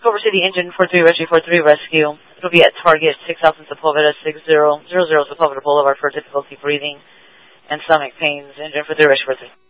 Culver City, engine 43 Rescue 43 Rescue. It'll be at target 6000 Sepulveda 6000 Sepulveda Boulevard for difficulty breathing and stomach pains. Engine 43 Rescue 43.